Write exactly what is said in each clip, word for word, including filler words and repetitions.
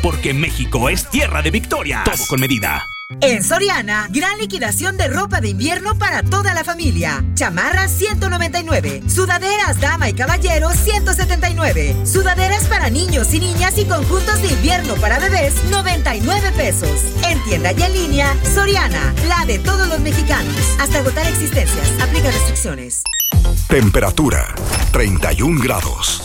porque México es tierra de victorias. Todo con medida. En Soriana, gran liquidación de ropa de invierno para toda la familia. Chamarras ciento noventa y nueve, sudaderas dama y caballero ciento setenta y nueve, sudaderas para niños y niñas y conjuntos de invierno para bebés noventa y nueve pesos. En tienda y en línea, Soriana, la de todos los mexicanos. Hasta agotar existencias, aplica restricciones. Temperatura treinta y un grados.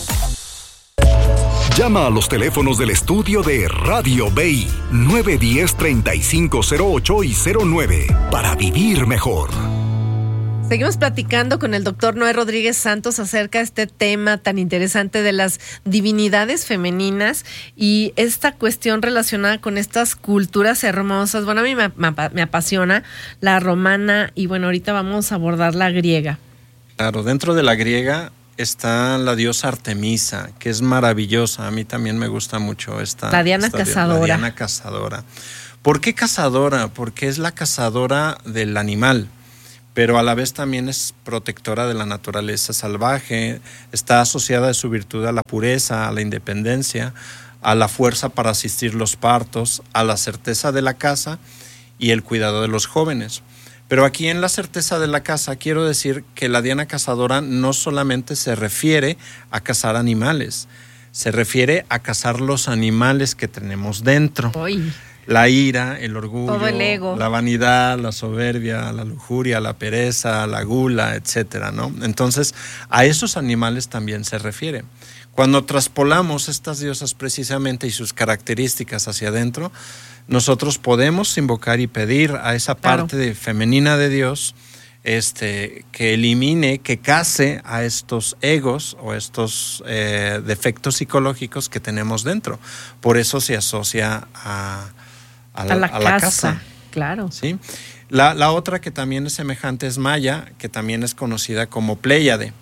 Llama a los teléfonos del estudio de Radio B I nueve uno cero, treinta y cinco cero ocho y cero nueve para vivir mejor. Seguimos platicando con el doctor Noé Rodríguez Santos acerca de este tema tan interesante de las divinidades femeninas y esta cuestión relacionada con estas culturas hermosas. Bueno, a mí me, me, me apasiona la romana y bueno, ahorita vamos a abordar la griega. Claro, dentro de la griega está la diosa Artemisa, que es maravillosa. A mí también me gusta mucho esta. La Diana esta, cazadora. La Diana cazadora. ¿Por qué cazadora? Porque es la cazadora del animal, pero a la vez también es protectora de la naturaleza salvaje. Está asociada de su virtud a la pureza, a la independencia, a la fuerza para asistir los partos, a la certeza de la caza y el cuidado de los jóvenes. Pero aquí en la certeza de la caza quiero decir que la Diana cazadora no solamente se refiere a cazar animales, se refiere a cazar los animales que tenemos dentro. Uy. La ira, el orgullo, todo el ego, la vanidad, la soberbia, la lujuria, la pereza, la gula, etcétera, ¿no? Entonces, a esos animales también se refiere. Cuando traspolamos estas diosas precisamente y sus características hacia adentro, nosotros podemos invocar y pedir a esa parte claro. de, femenina de Dios este, que elimine, que case a estos egos o estos eh, defectos psicológicos que tenemos dentro. Por eso se asocia a, a, la, a la, a la casa. casa. Claro. ¿Sí? La, la otra que también es semejante es Maya, que también es conocida como Pléyade.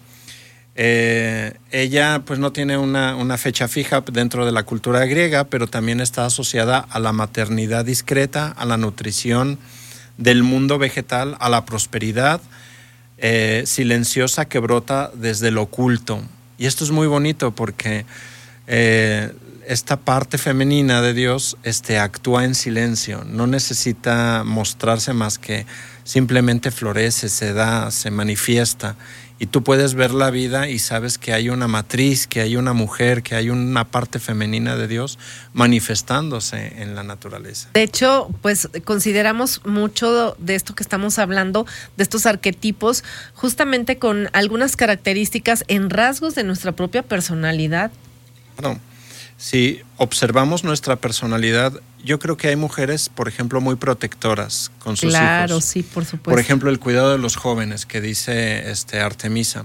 Eh, ella pues no tiene una, una fecha fija dentro de la cultura griega, pero también está asociada a la maternidad discreta, a la nutrición del mundo vegetal, a la prosperidad eh, silenciosa que brota desde lo oculto. Y esto es muy bonito porque eh, esta parte femenina de Dios este, actúa en silencio, no necesita mostrarse más que simplemente florece, se da, se manifiesta. Y tú puedes ver la vida y sabes que hay una matriz, que hay una mujer, que hay una parte femenina de Dios manifestándose en la naturaleza. De hecho, pues consideramos mucho de esto que estamos hablando, de estos arquetipos, justamente con algunas características en rasgos de nuestra propia personalidad. Bueno, si observamos nuestra personalidad, yo creo que hay mujeres, por ejemplo, muy protectoras con sus claro, hijos. Claro, sí, por supuesto. Por ejemplo, el cuidado de los jóvenes, que dice este, Artemisa.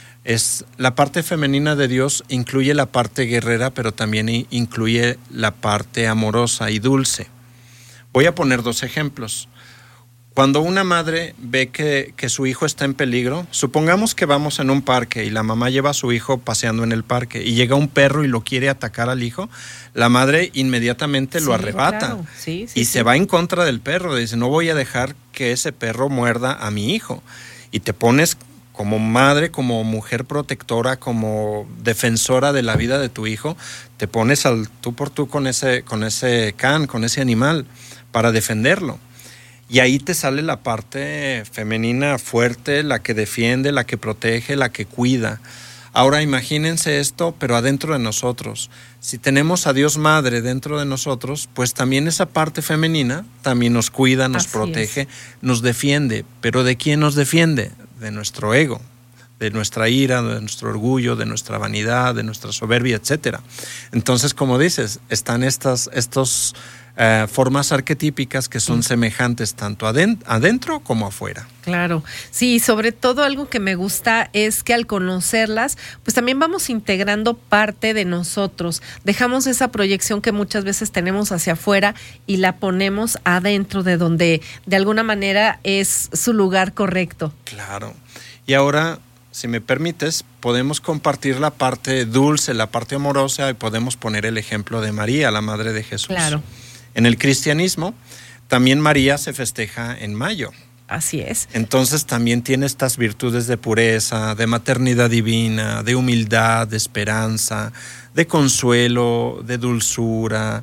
Es la parte femenina de Dios incluye la parte guerrera, pero también incluye la parte amorosa y dulce. Voy a poner dos ejemplos. Cuando una madre ve que, que su hijo está en peligro, supongamos que vamos en un parque y la mamá lleva a su hijo paseando en el parque y llega un perro y lo quiere atacar al hijo, la madre inmediatamente sí, lo arrebata claro. sí, sí, y sí. se va en contra del perro. Dice, no voy a dejar que ese perro muerda a mi hijo. Y te pones como madre, como mujer protectora, como defensora de la vida de tu hijo, te pones al tú por tú con ese, con ese can, con ese animal para defenderlo. Y ahí te sale la parte femenina fuerte, la que defiende, la que protege, la que cuida. Ahora imagínense esto, pero adentro de nosotros. Si tenemos a Dios Madre dentro de nosotros, pues también esa parte femenina también nos cuida, nos Así protege, es. Nos defiende. ¿Pero de quién nos defiende? De nuestro ego, de nuestra ira, de nuestro orgullo, de nuestra vanidad, de nuestra soberbia, etcétera. Entonces, como dices, están estas, estos... Uh, formas arquetípicas que son semejantes tanto adent- adentro como afuera. Claro, sí, sobre todo algo que me gusta es que al conocerlas, pues también vamos integrando parte de nosotros, dejamos esa proyección que muchas veces tenemos hacia afuera y la ponemos adentro de donde de alguna manera es su lugar correcto. Claro, y ahora, si me permites, podemos compartir la parte dulce, la parte amorosa y podemos poner el ejemplo de María, la Madre de Jesús. Claro. En el cristianismo, también María se festeja en mayo. Así es. Entonces también tiene estas virtudes de pureza, de maternidad divina, de humildad, de esperanza, de consuelo, de dulzura,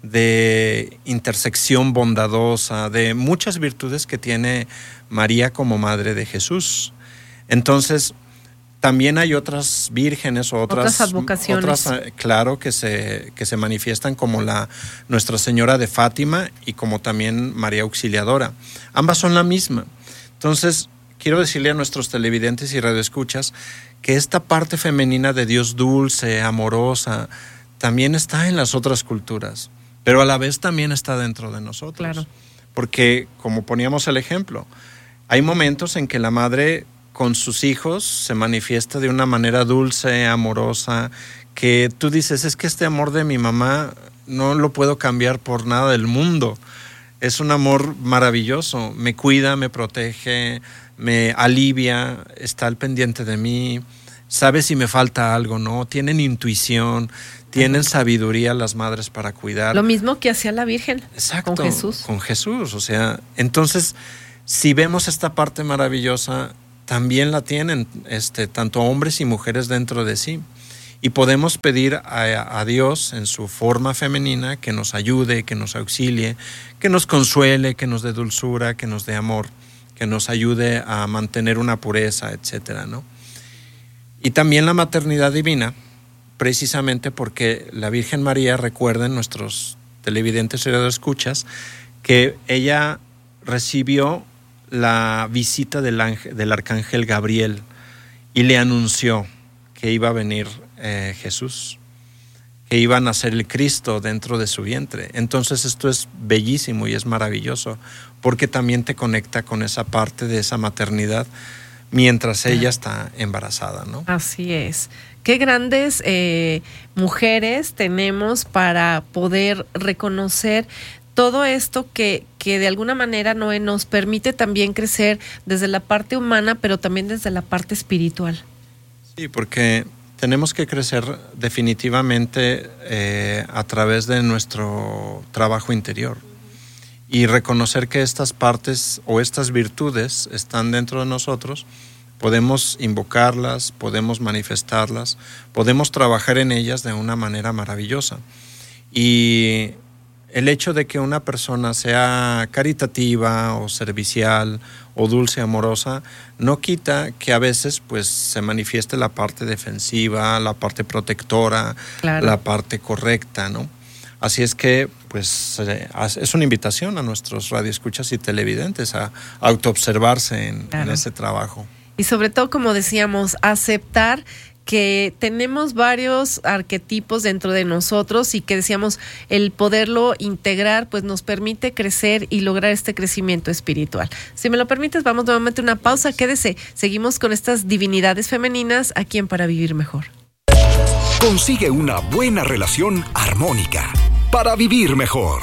de intersección bondadosa, de muchas virtudes que tiene María como madre de Jesús. Entonces, también hay otras vírgenes o otras, otras advocaciones. Otras, claro, que se, que se manifiestan como la Nuestra Señora de Fátima y como también María Auxiliadora. Ambas son la misma. Entonces, quiero decirle a nuestros televidentes y radioescuchas que esta parte femenina de Dios dulce, amorosa, también está en las otras culturas, pero a la vez también está dentro de nosotros. Claro. Porque, como poníamos el ejemplo, hay momentos en que la madre con sus hijos se manifiesta de una manera dulce, amorosa, que tú dices, es que este amor de mi mamá no lo puedo cambiar por nada del mundo. Es un amor maravilloso, me cuida, me protege, me alivia, está al pendiente de mí, sabe si me falta algo, ¿no? Tienen intuición, tienen sabiduría las madres para cuidar. Lo mismo que hacía la Virgen. Exacto, con Jesús. Con Jesús, o sea, entonces, si vemos esta parte maravillosa, también la tienen este, tanto hombres y mujeres dentro de sí. Y podemos pedir a, a Dios en su forma femenina que nos ayude, que nos auxilie, que nos consuele, que nos dé dulzura, que nos dé amor, que nos ayude a mantener una pureza, etcétera, ¿no? Y también la maternidad divina, precisamente porque la Virgen María, recuerden nuestros televidentes y radioescuchas, que ella recibió la visita del, ángel, del arcángel Gabriel y le anunció que iba a venir eh, Jesús, que iba a nacer el Cristo dentro de su vientre. Entonces esto es bellísimo y es maravilloso, porque también te conecta con esa parte de esa maternidad mientras ella está embarazada, ¿no? Así es. Qué grandes eh, mujeres tenemos para poder reconocer todo esto que, que de alguna manera, Noé, nos permite también crecer desde la parte humana, pero también desde la parte espiritual. Sí, porque tenemos que crecer definitivamente eh, a través de nuestro trabajo interior y reconocer que estas partes o estas virtudes están dentro de nosotros. Podemos invocarlas, podemos manifestarlas, podemos trabajar en ellas de una manera maravillosa. Y el hecho de que una persona sea caritativa o servicial o dulce, amorosa, no quita que a veces pues se manifieste la parte defensiva, la parte protectora, claro, la parte correcta, ¿no? Así es que pues es una invitación a nuestros radioescuchas y televidentes a autoobservarse en, claro, en ese trabajo. Y sobre todo, como decíamos, aceptar que tenemos varios arquetipos dentro de nosotros y que decíamos el poderlo integrar pues nos permite crecer y lograr este crecimiento espiritual. Si me lo permites, vamos nuevamente a una pausa, quédese, seguimos con estas divinidades femeninas aquí en Para Vivir Mejor. Consigue una buena relación armónica para vivir mejor.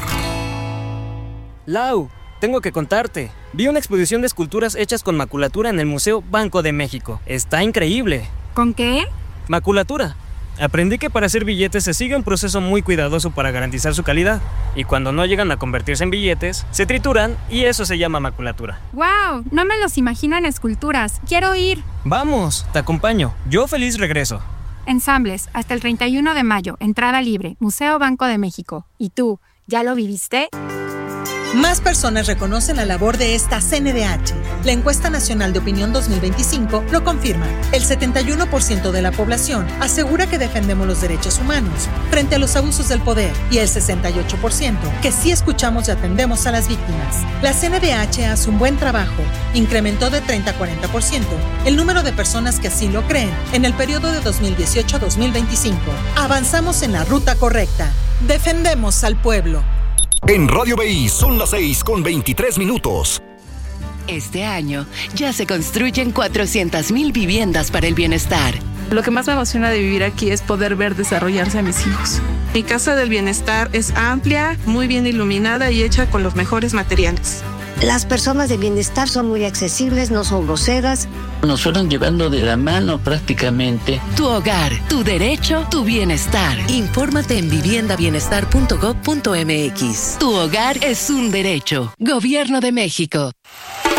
Lau, tengo que contarte, vi una exposición de esculturas hechas con maculatura en el Museo Banco de México. Está increíble. ¿Con qué? Maculatura. Aprendí que para hacer billetes se sigue un proceso muy cuidadoso para garantizar su calidad. Y cuando no llegan a convertirse en billetes, se trituran y eso se llama maculatura. ¡Wow! No me los imagino en esculturas. ¡Quiero ir! Vamos, te acompaño. Yo feliz regreso. Ensambles, hasta el treinta y uno de mayo. Entrada libre. Museo Banco de México. ¿Y tú, ya lo viviste? Más personas reconocen la labor de esta C N D H. La Encuesta Nacional de Opinión dos mil veinticinco lo confirma. El setenta y uno por ciento de la población asegura que defendemos los derechos humanos frente a los abusos del poder y el sesenta y ocho por ciento que sí escuchamos y atendemos a las víctimas. La C N D H hace un buen trabajo. Incrementó de treinta a cuarenta por ciento el número de personas que así lo creen en el periodo de dos mil dieciocho a dos mil veinticinco. Avanzamos en la ruta correcta. Defendemos al pueblo. En Radio B I son las seis con veintitrés minutos. Este año ya se construyen cuatrocientas mil viviendas para el bienestar. Lo que más me emociona de vivir aquí es poder ver desarrollarse a mis hijos. Mi casa del bienestar es amplia, muy bien iluminada y hecha con los mejores materiales. Las personas de bienestar son muy accesibles, no son groseras. Nos fueron llevando de la mano prácticamente. Tu hogar, tu derecho, tu bienestar. Infórmate en vivienda bienestar punto gob punto m x. Tu hogar es un derecho. Gobierno de México.